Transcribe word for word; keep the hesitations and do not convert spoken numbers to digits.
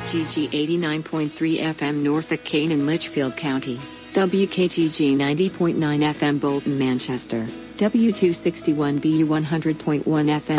S G G eighty-nine point three F M Norfolk, Kane and Litchfield County, W K G G ninety point nine F M Bolton, Manchester, W two sixty-one B U one hundred point one F M